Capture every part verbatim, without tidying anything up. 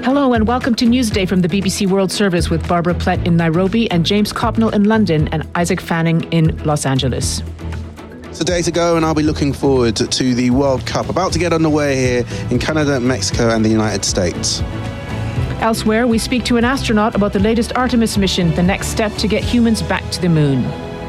Hello and welcome to Newsday from the B B C World Service with Barbara Plett in Nairobi and James Copnell in London and Isaac Fanning in Los Angeles. It's a day to go and I'll be looking forward to the World Cup about to get underway here in Canada, Mexico and the United States. Elsewhere, we speak to an astronaut about the latest Artemis mission, the next step to get humans back to the moon.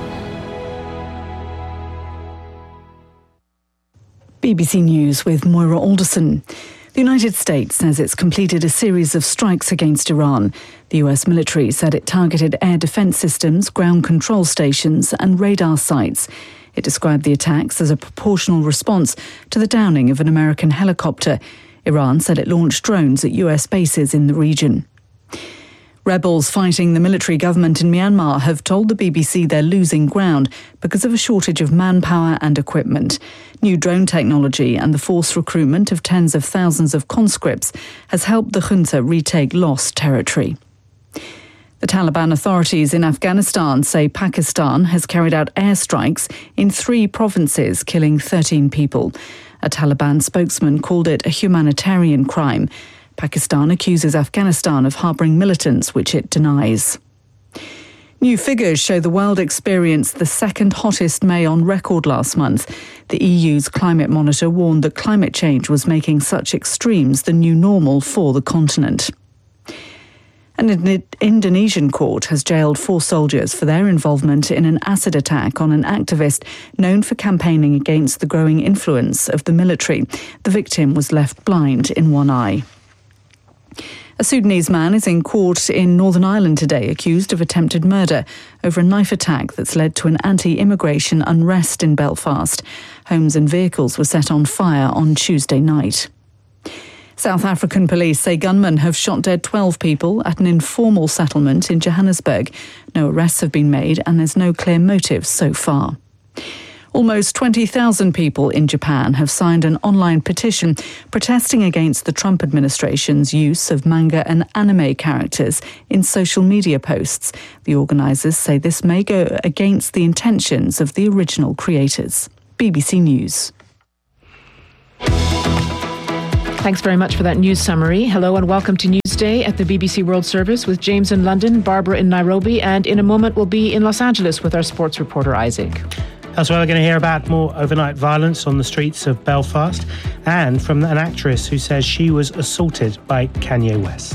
B B C News with Moira Alderson. The United States says it's completed a series of strikes against Iran. The U S military said it targeted air defence systems, ground control stations and radar sites. It described the attacks as a proportional response to the downing of an American helicopter. Iran said it launched drones at U S bases in the region. Rebels fighting the military government in Myanmar have told the B B C they're losing ground because of a shortage of manpower and equipment. New drone technology and the forced recruitment of tens of thousands of conscripts has helped the junta retake lost territory. The Taliban authorities in Afghanistan say Pakistan has carried out airstrikes in three provinces, killing thirteen people. A Taliban spokesman called it a humanitarian crime. Pakistan accuses Afghanistan of harbouring militants, which it denies. New figures show the world experienced the second hottest May on record last month. The E U's climate monitor warned that climate change was making such extremes the new normal for the continent. An Indonesian court has jailed four soldiers for their involvement in an acid attack on an activist known for campaigning against the growing influence of the military. The victim was left blind in one eye. A Sudanese man is in court in Northern Ireland today, accused of attempted murder over a knife attack that's led to an anti-immigration unrest in Belfast. Homes and vehicles were set on fire on Tuesday night. South African police say gunmen have shot dead twelve people at an informal settlement in Johannesburg. No arrests have been made and there's no clear motive so far. Almost twenty thousand people in Japan have signed an online petition protesting against the Trump administration's use of manga and anime characters in social media posts. The organisers say this may go against the intentions of the original creators. B B C News. Thanks very much for that news summary. Hello and welcome to Newsday at the B B C World Service with James in London, Barbara in Nairobi, and in a moment we'll be in Los Angeles with our sports reporter Isaac. Elsewhere, we're going to hear about more overnight violence on the streets of Belfast and from an actress who says she was assaulted by Kanye West.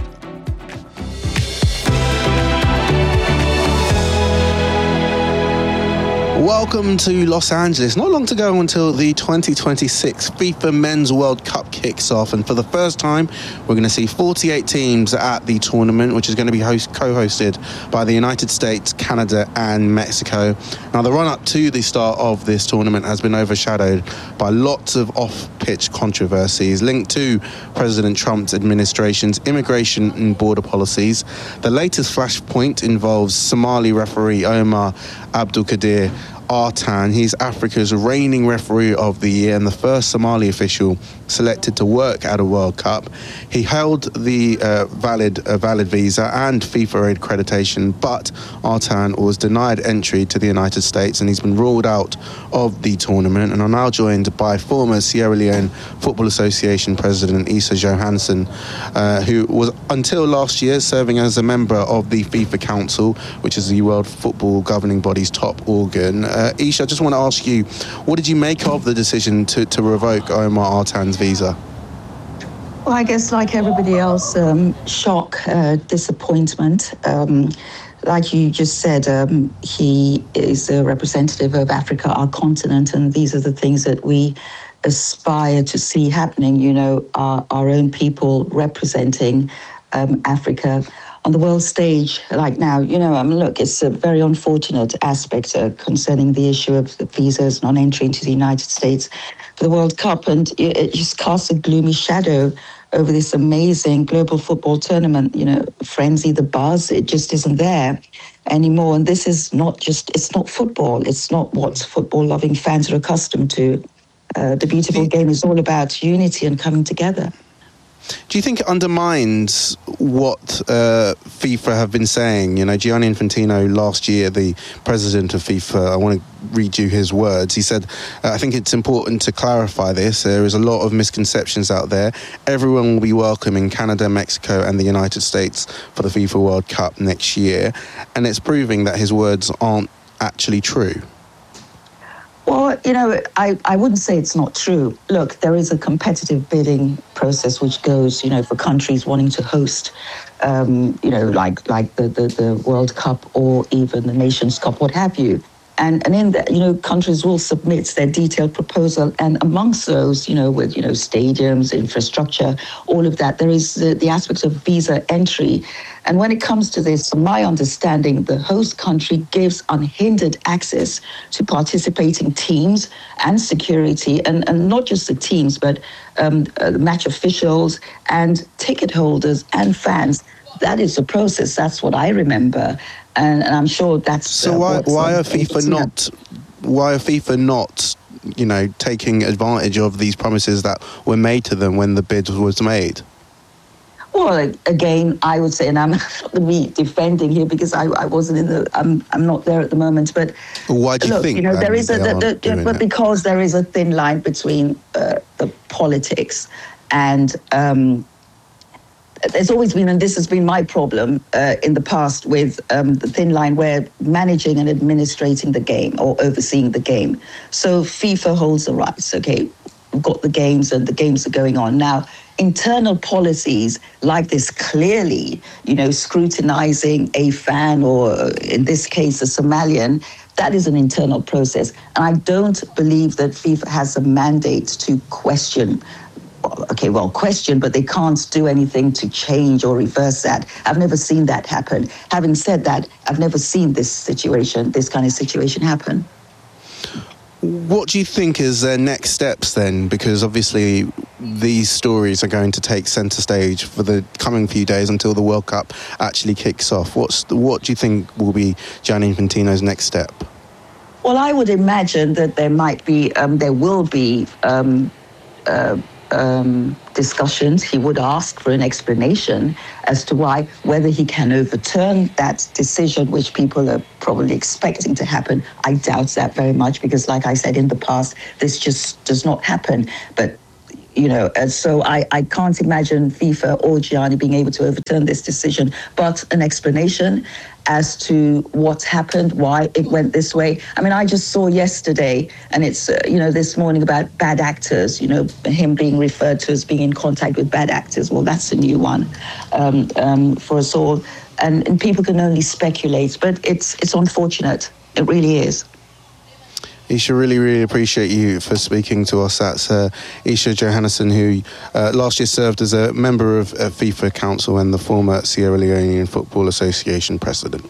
Welcome to Los Angeles. Not long to go until the twenty twenty-six FIFA Men's World Cup kicks off, and for the first time we're going to see forty-eight teams at the tournament, which is going to be host- co-hosted by the United States, Canada and Mexico. Now, the run-up to the start of this tournament has been overshadowed by lots of off-pitch controversies linked to President Trump's administration's immigration and border policies. The latest flashpoint involves Somali referee Omar Abdulkadir Artan. He's Africa's reigning referee of the year and the first Somali official selected to work at a World Cup. He held the uh, valid uh, valid visa and FIFA accreditation, but Artan was denied entry to the United States and he's been ruled out of the tournament. And I'm now joined by former Sierra Leone Football Association President Issa Johansson, uh, who was until last year serving as a member of the FIFA Council, which is the World Football governing body's top organ. Uh, Issa, I just want to ask you, what did you make of the decision to, to revoke Omar Artan's visa? Well, I guess like everybody else, um, shock, uh, disappointment. Um, like you just said, um, he is a representative of Africa, our continent, and these are the things that we aspire to see happening, you know, our, our own people representing um, Africa on the world stage like now. You know, I mean, look, it's a very unfortunate aspect uh, concerning the issue of the visas, non-entry into the United States for the World Cup, and it, it just casts a gloomy shadow over this amazing global football tournament. You know, frenzy, the buzz, it just isn't there anymore. And this is not just, it's not football. It's not what football-loving fans are accustomed to. Uh, the beautiful game is all about unity and coming together. Do you think it undermines what uh, FIFA have been saying? You know, Gianni Infantino last year, the president of FIFA, I want to read you his words. He said, uh, I think it's important to clarify this. There is a lot of misconceptions out there. Everyone will be welcome in Canada, Mexico and the United States for the FIFA World Cup next year. And it's proving that his words aren't actually true. Well, you know, I, I wouldn't say it's not true. Look, there is a competitive bidding process which goes, you know, for countries wanting to host, um, you know, like like the, the, the World Cup or even the Nations Cup, what have you. And and in that, you know, countries will submit their detailed proposal. And amongst those, you know, with, you know, stadiums, infrastructure, all of that, there is the, the aspect of visa entry. And when it comes to this, from my understanding, the host country gives unhindered access to participating teams and security, and, and not just the teams, but um, uh, match officials and ticket holders and fans. That is the process. That's what I remember. And, and I'm sure that's... So uh, why, why uh, are FIFA not... Why are FIFA not, you know, taking advantage of these promises that were made to them when the bid was made? Well, again, I would say, and I'm not going to be defending here because I, I wasn't in the, I'm, I'm not there at the moment. But why do you look, think? You know, there is a, the, the, but it? because there is a thin line between uh, the politics and. Um, There's always been, and this has been my problem uh, in the past with um, the thin line where managing and administrating the game or overseeing the game. So FIFA holds the rights, okay, we've got the games and the games are going on. Now, internal policies like this clearly, you know, scrutinizing a fan or in this case, a Somalian, that is an internal process. And I don't believe that FIFA has a mandate to question Okay, well, question, but they can't do anything to change or reverse that. I've never seen that happen. Having said that, I've never seen this situation, this kind of situation happen. What do you think is their next steps then? Because obviously these stories are going to take centre stage for the coming few days until the World Cup actually kicks off. What's the, what do you think will be Gianni Infantino's next step? Well, I would imagine that there might be, um, there will be um, uh, Um, discussions. He would ask for an explanation as to why, whether he can overturn that decision, which people are probably expecting to happen. I doubt that very much because, like I said in the past, this just does not happen. But you know, uh, so I, I can't imagine FIFA or Gianni being able to overturn this decision, but an explanation as to what's happened, why it went this way. I mean, I just saw yesterday, and it's, uh, you know, this morning about bad actors, you know, him being referred to as being in contact with bad actors. Well, that's a new one um, um, for us all. And, and people can only speculate, but it's it's unfortunate. It really is. Isha, really, really appreciate you for speaking to us. That's uh, Isha Johannesson, who uh, last year served as a member of uh, FIFA Council and the former Sierra Leonean Football Association president.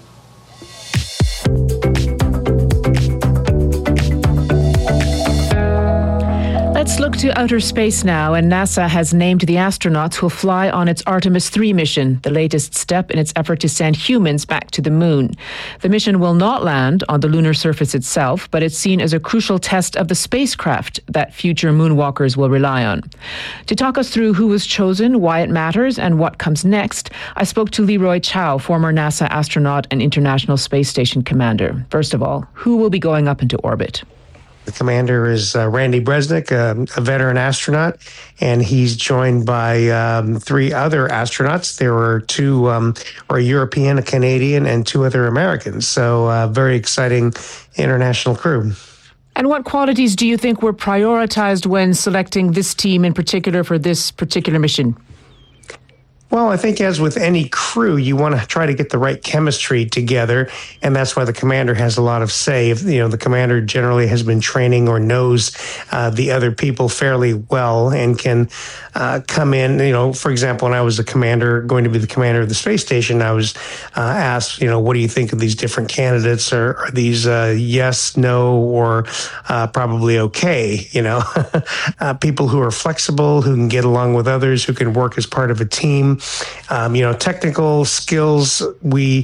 Let's look to outer space now, and NASA has named the astronauts who will fly on its Artemis three mission, the latest step in its effort to send humans back to the moon. The mission will not land on the lunar surface itself, but it's seen as a crucial test of the spacecraft that future moonwalkers will rely on. To talk us through who was chosen, why it matters, and what comes next, I spoke to Leroy Chiao, former NASA astronaut and International Space Station commander. First of all, who will be going up into orbit? The commander is uh, Randy Bresnik, uh, a veteran astronaut, and he's joined by um, three other astronauts. There were two, um, or a European, a Canadian, and two other Americans. So uh, very exciting international crew. And what qualities do you think were prioritized when selecting this team in particular for this particular mission? Well, I think as with any crew, you want to try to get the right chemistry together, and that's why the commander has a lot of say. If, you know, the commander generally has been training or knows uh, the other people fairly well and can uh, come in. You know, for example, when I was the commander, going to be the commander of the space station, I was uh, asked, you know, what do you think of these different candidates? Are, are these uh, yes, no, or uh, probably okay? You know, uh, people who are flexible, who can get along with others, who can work as part of a team. Um, you know, technical skills, we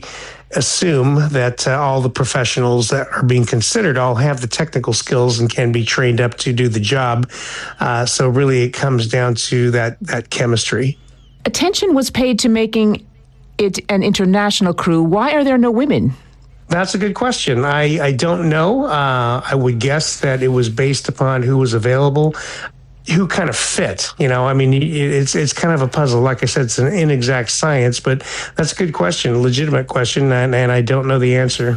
assume that uh, all the professionals that are being considered all have the technical skills and can be trained up to do the job. Uh, so really it comes down to that, that chemistry. Attention was paid to making it an international crew. Why are there no women? That's a good question. I, I don't know. Uh, I would guess that it was based upon who was available, who kind of fit. You know, I mean, it's it's kind of a puzzle. Like I said, it's an inexact science, but that's a good question, a legitimate question, and, and I don't know the answer.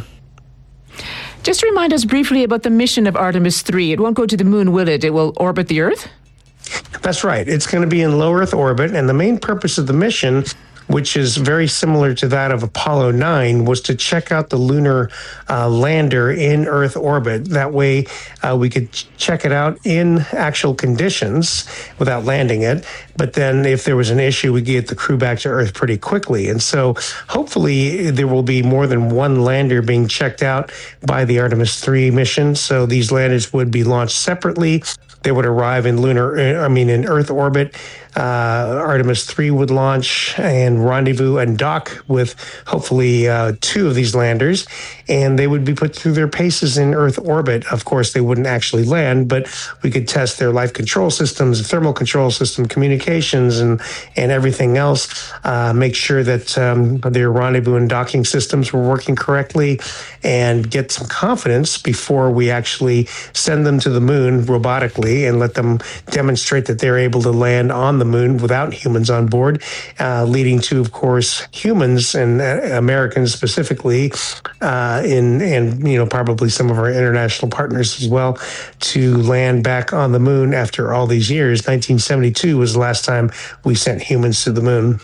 Just remind us briefly about the mission of Artemis three. It won't go to the moon, will it? It will orbit the Earth? That's right. It's going to be in low Earth orbit, and the main purpose of the mission, which is very similar to that of Apollo nine, was to check out the lunar uh, lander in Earth orbit. That way uh, we could ch- check it out in actual conditions without landing it. But then if there was an issue, we could get the crew back to Earth pretty quickly. And so hopefully there will be more than one lander being checked out by the Artemis three mission. So these landers would be launched separately. They would arrive in lunar, I mean, in Earth orbit. Uh, Artemis three would launch and rendezvous and dock with hopefully uh, two of these landers, and they would be put through their paces in Earth orbit. Of course, they wouldn't actually land, but we could test their life control systems, thermal control system, communications, and, and everything else. Uh, make sure that um, their rendezvous and docking systems were working correctly, and get some confidence before we actually send them to the moon robotically and let them demonstrate that they're able to land on the moon without humans on board, uh, leading to, of course, humans and uh, Americans specifically, uh, in and you know probably some of our international partners as well, to land back on the moon after all these years. nineteen seventy-two was the last time we sent humans to the moon.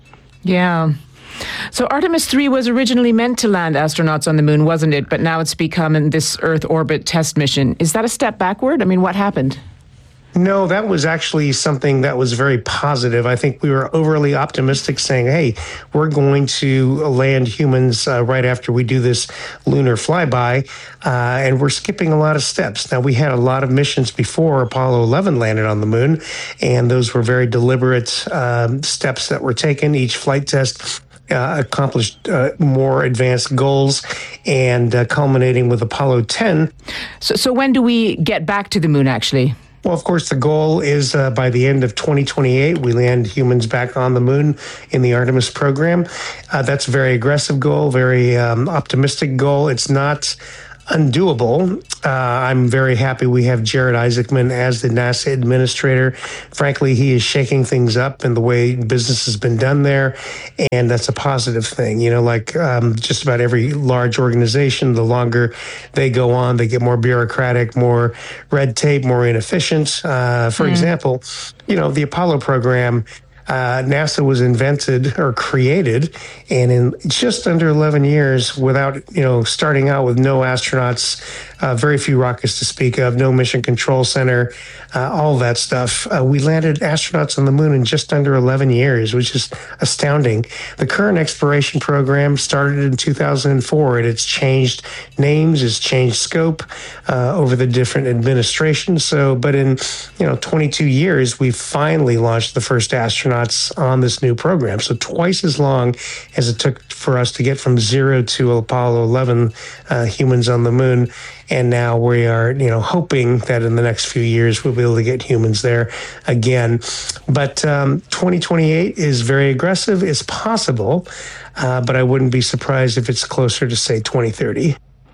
Yeah. So Artemis three was originally meant to land astronauts on the moon, wasn't it? But now it's become in this Earth orbit test mission. Is that a step backward? I mean, what happened? No, that was actually something that was very positive. I think we were overly optimistic, saying, hey, we're going to land humans uh, right after we do this lunar flyby, uh, and we're skipping a lot of steps. Now, we had a lot of missions before Apollo eleven landed on the moon, and those were very deliberate um, steps that were taken. Each flight test Uh, accomplished uh, more advanced goals, and uh, culminating with Apollo ten. So, so when do we get back to the moon, actually? Well, of course, the goal is uh, by the end of twenty twenty-eight, we land humans back on the moon in the Artemis program. Uh, that's a very aggressive goal, very um, optimistic goal. It's not undoable. Uh, I'm very happy we have Jared Isaacman as the NASA administrator. Frankly, he is shaking things up in the way business has been done there, and that's a positive thing. You know, like um, just about every large organization, the longer they go on, they get more bureaucratic, more red tape, more inefficient. Uh, for mm. example, you know, the Apollo program, Uh, NASA was invented or created, and in just under eleven years, without, you know, starting out with no astronauts, uh, very few rockets to speak of, no mission control center, uh, all that stuff, uh, we landed astronauts on the moon in just under eleven years, which is astounding. The current exploration program started in two thousand four, and it's changed names, it's changed scope uh, over the different administrations. So, but in, you know, twenty-two years, we finally launched the first astronaut on this new program. So twice as long as it took for us to get from zero to Apollo eleven uh, humans on the moon. And now we are, you know, hoping that in the next few years we'll be able to get humans there again. But um, twenty twenty-eight is very aggressive. It's possible, uh, but I wouldn't be surprised if it's closer to, say, twenty thirty.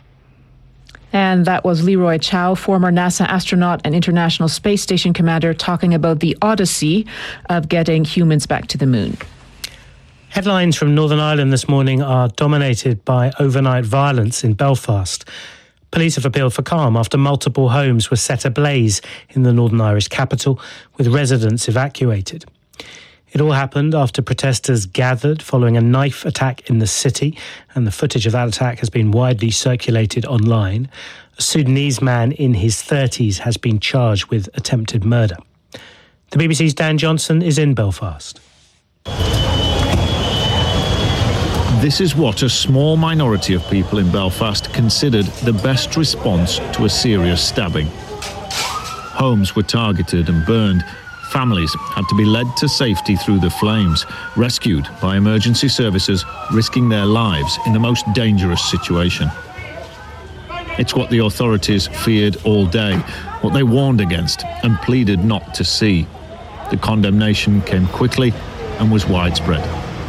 And that was Leroy Chiao, former NASA astronaut and International Space Station commander, talking about the odyssey of getting humans back to the moon. Headlines from Northern Ireland this morning are dominated by overnight violence in Belfast. Police have appealed for calm after multiple homes were set ablaze in the Northern Irish capital, with residents evacuated. It all happened after protesters gathered following a knife attack in the city, and the footage of that attack has been widely circulated online. A Sudanese man in his thirties has been charged with attempted murder. The B B C's Dan Johnson is in Belfast. This is what a small minority of people in Belfast considered the best response to a serious stabbing. Homes were targeted and burned. Families had to be led to safety through the flames, rescued by emergency services, risking their lives in the most dangerous situation. It's what the authorities feared all day, what they warned against and pleaded not to see. The condemnation came quickly and was widespread.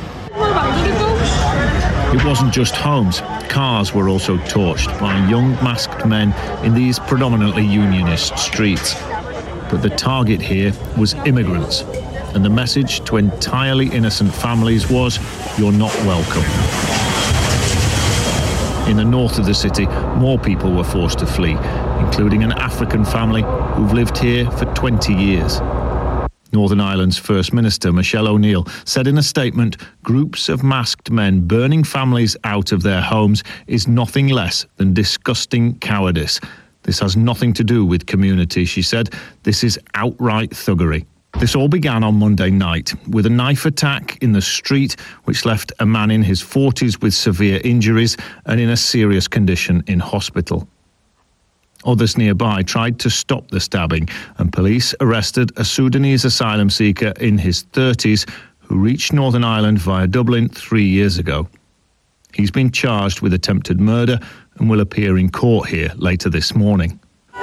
It wasn't just homes. Cars were also torched by young masked men in these predominantly unionist streets. But the target here was immigrants, and the message to entirely innocent families was, "You're not welcome." In the north of the city, more people were forced to flee, including an African family who've lived here for twenty years. Northern Ireland's First Minister, Michelle O'Neill, said in a statement, groups of masked men burning families out of their homes is nothing less than disgusting cowardice. This has nothing to do with community, she said. This is outright thuggery. This all began on Monday night with a knife attack in the street, which left a man in his forties with severe injuries and in a serious condition in hospital. Others nearby tried to stop the stabbing, and police arrested a Sudanese asylum seeker in his thirties who reached Northern Ireland via Dublin three years ago. He's been charged with attempted murder and will appear in court here later this morning.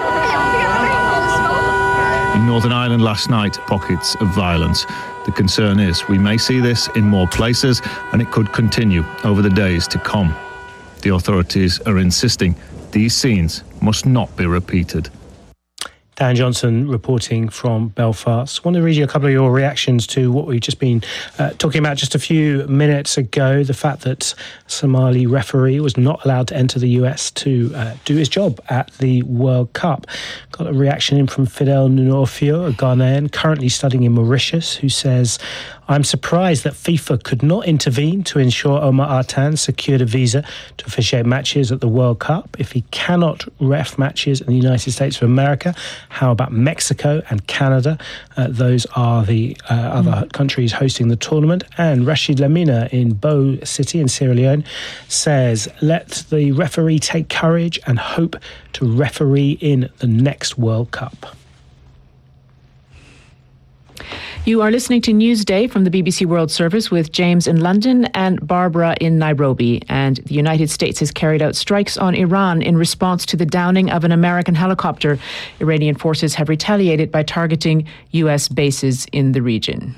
In Northern Ireland last night, pockets of violence. The concern is we may see this in more places and it could continue over the days to come. The authorities are insisting these scenes must not be repeated. Dan Johnson reporting from Belfast. I want to read you a couple of your reactions to what we've just been uh, talking about just a few minutes ago. The fact that Somali referee was not allowed to enter the U S to uh, do his job at the World Cup. Got a reaction in from Fidel Nunofio, a Ghanaian currently studying in Mauritius, who says, "I'm surprised that FIFA could not intervene to ensure Omar Artan secured a visa to officiate matches at the World Cup. If he cannot ref matches in the United States of America, how about Mexico and Canada? Uh, those are the uh, other mm. countries hosting the tournament." And Rashid Lamina in Bo City in Sierra Leone says, "Let the referee take courage and hope to referee in the next World Cup." You are listening to Newsday from the B B C World Service with James in London and Barbara in Nairobi. And the United States has carried out strikes on Iran in response to the downing of an American helicopter. Iranian forces have retaliated by targeting U S bases in the region.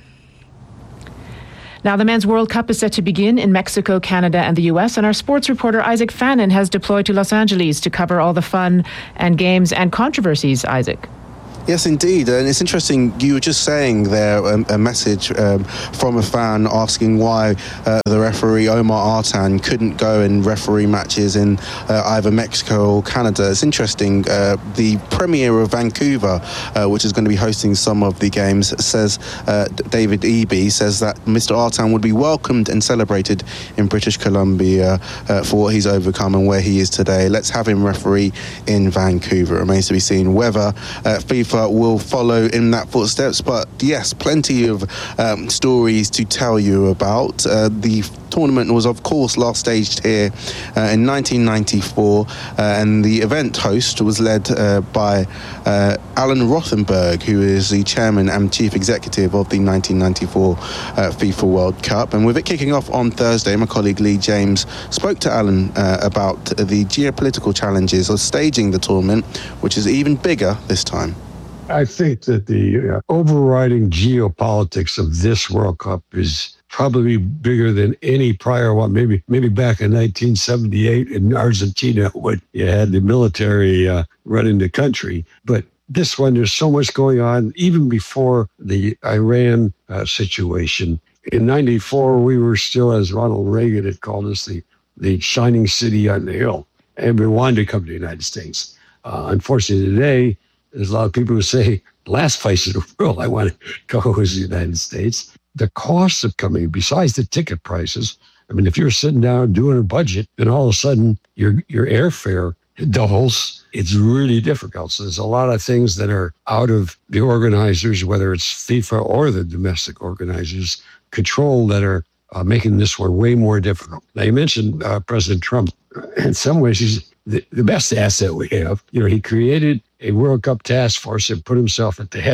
Now, the Men's World Cup is set to begin in Mexico, Canada and the U S, and our sports reporter Isaac Fannin has deployed to Los Angeles to cover all the fun and games and controversies. Isaac. Yes, indeed. And it's interesting, you were just saying there um, a message um, from a fan asking why uh, the referee Omar Artan couldn't go and referee matches in uh, either Mexico or Canada. It's interesting. Uh, the Premier of Vancouver, uh, which is going to be hosting some of the games, says uh, David Eby says that Mister Artan would be welcomed and celebrated in British Columbia uh, for what he's overcome and where he is today. Let's have him referee in Vancouver. It remains to be seen whether uh, FIFA will follow in that footsteps, but yes, plenty of um, stories to tell you about. Uh, the tournament was, of course, last staged here uh, in nineteen ninety-four, uh, and the event host was led uh, by uh, Alan Rothenberg, who is the chairman and chief executive of the nineteen ninety-four uh, FIFA World Cup. And with it kicking off on Thursday, my colleague Lee James spoke to Alan uh, about the geopolitical challenges of staging the tournament, which is even bigger this time. I think that the uh, overriding geopolitics of this World Cup is probably bigger than any prior one. Maybe maybe back in nineteen seventy-eight in Argentina when you had the military uh, running the country. But this one, there's so much going on, even before the Iran uh, situation. In ninety-four, we were still, as Ronald Reagan had called us, the, the shining city on the hill. And we wanted to come to the United States. Uh, unfortunately, today, there's a lot of people who say, the last place in the world I want to go is the United States. The cost of coming, besides the ticket prices, I mean, if you're sitting down doing a budget and all of a sudden your your airfare doubles, it's really difficult. So there's a lot of things that are out of the organizers, whether it's FIFA or the domestic organizers' control, that are uh, making this one way more difficult. Now, you mentioned uh, President Trump. In some ways, he's the, the best asset we have. You know, he created a World Cup task force and put himself at the head of it.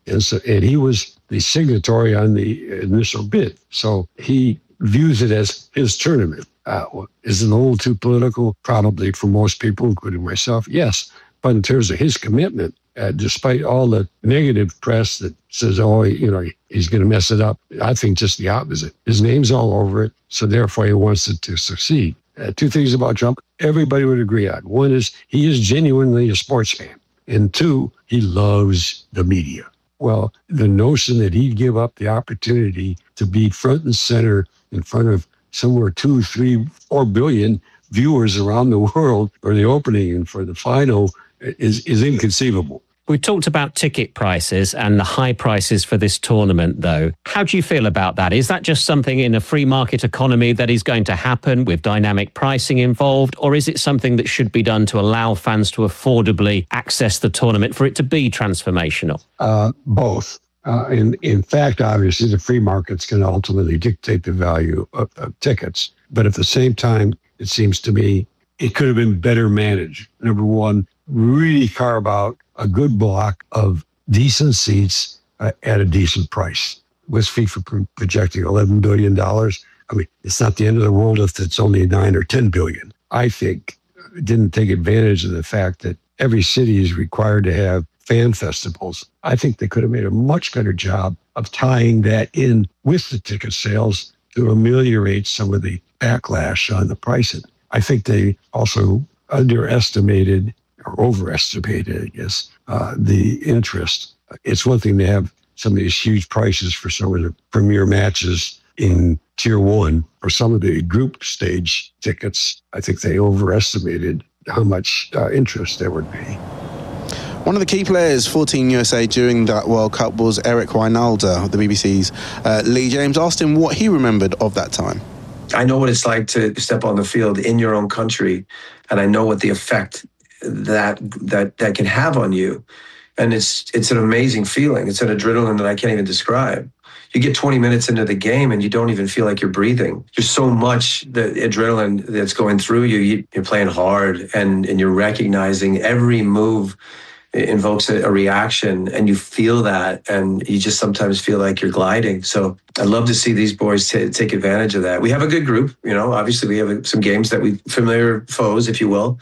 And, so, and he was the signatory on the initial bid. So he views it as his tournament. Uh, is it a little too political? Probably for most people, including myself, yes. But in terms of his commitment, uh, despite all the negative press that says, oh, you know, he's going to mess it up, I think just the opposite. His name's all over it, so therefore he wants it to succeed. Uh, two things about Trump everybody would agree on. One is he is genuinely a sports fan. And two, he loves the media. Well, the notion that he'd give up the opportunity to be front and center in front of somewhere two, three, four billion viewers around the world for the opening and for the final is, is inconceivable. We talked about ticket prices and the high prices for this tournament, though. How do you feel about that? Is that just something in a free market economy that is going to happen with dynamic pricing involved, or is it something that should be done to allow fans to affordably access the tournament for it to be transformational? Uh, both. Uh, in, in fact, obviously, the free market's going to ultimately dictate the value of, of tickets. But at the same time, it seems to me it could have been better managed. Number one, really carve out a good block of decent seats uh, at a decent price. Was FIFA projecting eleven billion dollars? I mean, it's not the end of the world if it's only nine or ten billion dollars. I think it didn't take advantage of the fact that every city is required to have fan festivals. I think they could have made a much better job of tying that in with the ticket sales to ameliorate some of the backlash on the pricing. I think they also underestimated or overestimated, I guess, uh, the interest. It's one thing to have some of these huge prices for some of the premier matches in tier one or some of the group stage tickets. I think they overestimated how much uh, interest there would be. One of the key players for Team U S A during that World Cup was Eric Wynalda. The B B C's uh, Lee James asked him what he remembered of that time. I know what it's like to step on the field in your own country, and I know what the effect that that that can have on you. And it's it's an amazing feeling. It's an adrenaline that I can't even describe. You get twenty minutes into the game and you don't even feel like you're breathing. There's so much the adrenaline that's going through you. You're playing hard and, and you're recognizing every move invokes a, a reaction, and you feel that, and you just sometimes feel like you're gliding. So I'd love to see these boys t- take advantage of that. We have a good group, you know, obviously we have some games that we familiar foes, if you will.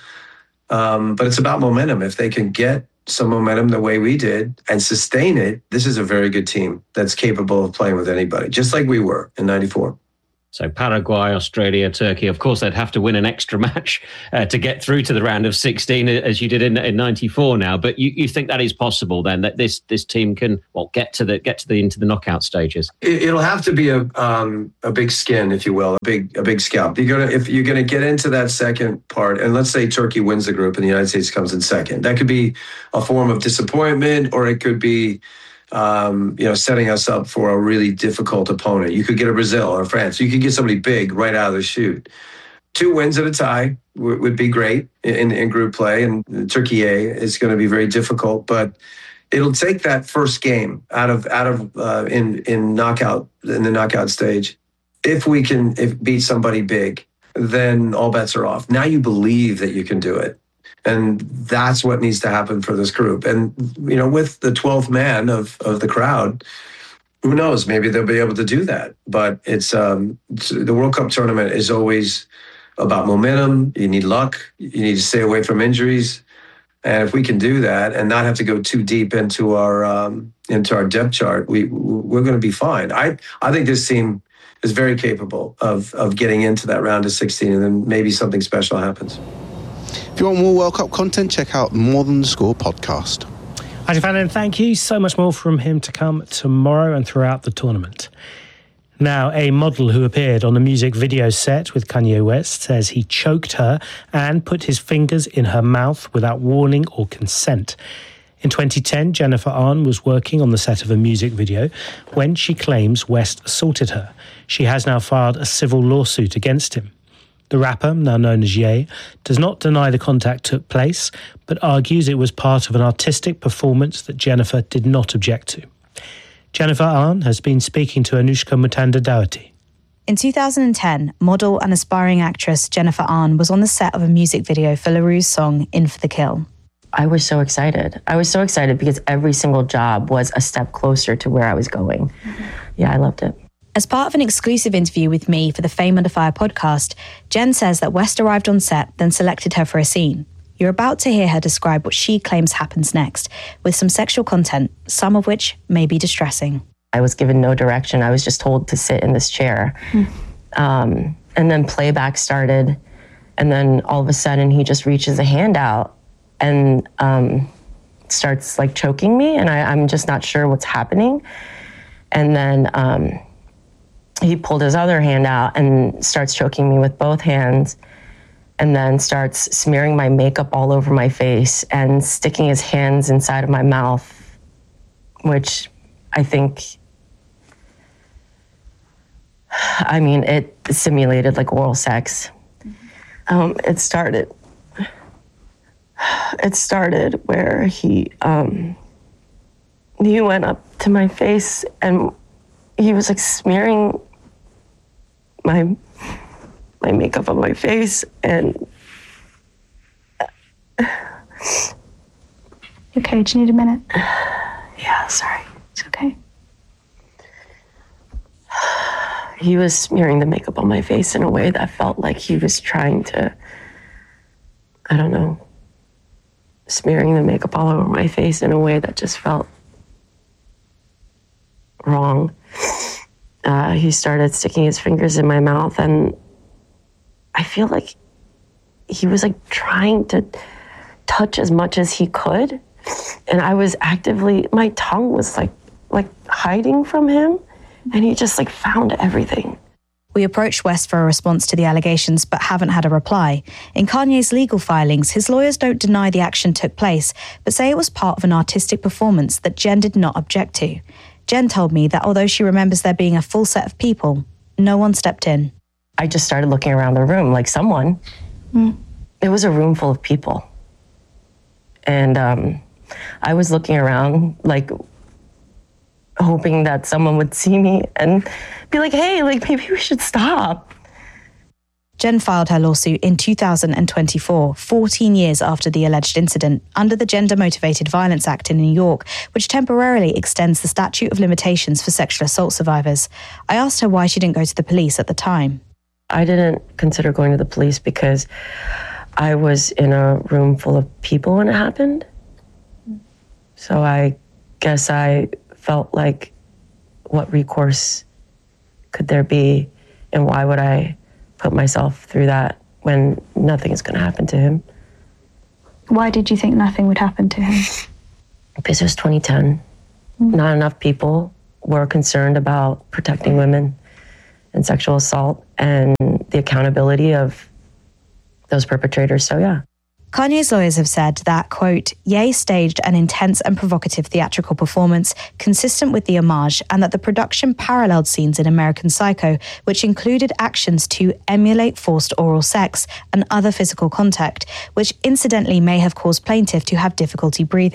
Um, but it's about momentum. If they can get some momentum the way we did and sustain it, this is a very good team that's capable of playing with anybody, just like we were in ninety-four. So Paraguay, Australia, Turkey, of course, they'd have to win an extra match uh, to get through to the round of sixteen, as you did in, in ninety-four now. But you, you think that is possible then, that this this team can well get to the get to the into the knockout stages? It, it'll have to be a um, a big skin, if you will, a big a big scalp. You're gonna if you're gonna get into that second part, and let's say Turkey wins the group and the United States comes in second. That could be a form of disappointment, or it could be Um, you know, setting us up for a really difficult opponent. You could get a Brazil or France. You could get somebody big right out of the chute. Two wins at a tie w- would be great in, in group play, and Turkey A is going to be very difficult. But it'll take that first game out of out of uh, in in knockout in the knockout stage. If we can if beat somebody big, then all bets are off. Now you believe that you can do it. And that's what needs to happen for this group. And, you know, with the twelfth man of, of the crowd, who knows, maybe they'll be able to do that. But it's, um, it's the World Cup tournament is always about momentum. You need luck. You need to stay away from injuries. And if we can do that and not have to go too deep into our um, into our depth chart, we, we're going to be fine. I, I think this team is very capable of, of getting into that round of sixteen, and then maybe something special happens. If you want more World Cup content, check out More Than the Score podcast. Ajay Fernand, thank you. So much more from him to come tomorrow and throughout the tournament. Now, a model who appeared on a music video set with Kanye West says he choked her and put his fingers in her mouth without warning or consent. In twenty ten, Jennifer Ahn was working on the set of a music video when she claims West assaulted her. She has now filed a civil lawsuit against him. The rapper, now known as Ye, does not deny the contact took place, but argues it was part of an artistic performance that Jennifer did not object to. Jennifer Ahn has been speaking to Anushka Mutanda-Dawati. In two thousand ten, model and aspiring actress Jennifer Ahn was on the set of a music video for LaRue's song In for the Kill. I was so excited. I was so excited because every single job was a step closer to where I was going. Mm-hmm. Yeah, I loved it. As part of an exclusive interview with me for the Fame Under Fire podcast, Jen says that West arrived on set, then selected her for a scene. You're about to hear her describe what she claims happens next, with some sexual content, some of which may be distressing. I was given no direction. I was just told to sit in this chair. Mm. Um, and then playback started. And then all of a sudden he just reaches a hand out and um, starts like choking me. And I, I'm just not sure what's happening. And then um, he pulled his other hand out and starts choking me with both hands. And then starts smearing my makeup all over my face and sticking his hands inside of my mouth, which I think, I mean, it simulated like oral sex. Um, it started, it started where he, um, he went up to my face and he was like smearing my my makeup on my face and... Okay, do you need a minute? Yeah, sorry. It's okay. He was smearing the makeup on my face in a way that felt like he was trying to, I don't know, smearing the makeup all over my face in a way that just felt wrong. Uh, he started sticking his fingers in my mouth and I feel like he was like trying to touch as much as he could. And I was actively, my tongue was like, like hiding from him. And he just like found everything. We approached West for a response to the allegations, but haven't had a reply. In Kanye's legal filings, his lawyers don't deny the action took place, but say it was part of an artistic performance that Jen did not object to. Jen told me that although she remembers there being a full set of people, no one stepped in. I just started looking around the room like someone. Mm. It was a room full of people. And um, I was looking around like hoping that someone would see me and be like, hey, like maybe we should stop. Jen filed her lawsuit in two thousand twenty-four, fourteen years after the alleged incident, under the Gender Motivated Violence Act in New York, which temporarily extends the statute of limitations for sexual assault survivors. I asked her why she didn't go to the police at the time. I didn't consider going to the police because I was in a room full of people when it happened. So I guess I felt like, what recourse could there be, and why would I put myself through that when nothing is going to happen to him? Why did you think nothing would happen to him? Because it was twenty ten. Mm. Not enough people were concerned about protecting women and sexual assault and the accountability of those perpetrators. So yeah. Kanye's lawyers have said that, quote, Ye staged an intense and provocative theatrical performance consistent with the homage, and that the production paralleled scenes in American Psycho, which included actions to emulate forced oral sex and other physical contact, which incidentally may have caused plaintiff to have difficulty breathing.